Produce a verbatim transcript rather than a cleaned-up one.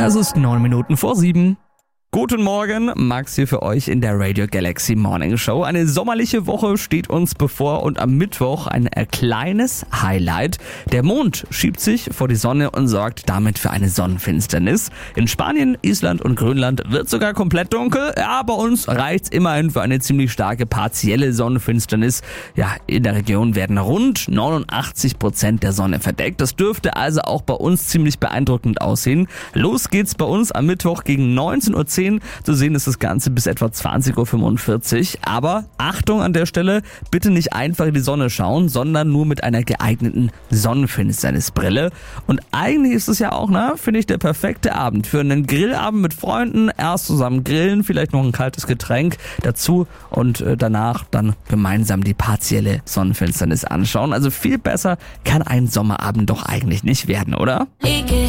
Es ist neun Minuten vor sieben. Guten Morgen, Max hier für euch in der Radio Galaxy Morning Show. Eine sommerliche Woche steht uns bevor und am Mittwoch ein kleines Highlight. Der Mond schiebt sich vor die Sonne und sorgt damit für eine Sonnenfinsternis. In Spanien, Island und Grönland wird sogar komplett dunkel. Ja, bei uns reicht's immerhin für eine ziemlich starke partielle Sonnenfinsternis. Ja, in der Region werden rund neunundachtzig Prozent der Sonne verdeckt. Das dürfte also auch bei uns ziemlich beeindruckend aussehen. Los geht's bei uns am Mittwoch gegen neunzehn Uhr zehn. Zu sehen ist das Ganze bis etwa zwanzig Uhr fünfundvierzig. Aber Achtung an der Stelle, bitte nicht einfach in die Sonne schauen, sondern nur mit einer geeigneten Sonnenfinsternisbrille. Und eigentlich ist es ja auch, na, finde ich, der perfekte Abend für einen Grillabend mit Freunden. Erst zusammen grillen, vielleicht noch ein kaltes Getränk dazu und danach dann gemeinsam die partielle Sonnenfinsternis anschauen. Also viel besser kann ein Sommerabend doch eigentlich nicht werden, oder?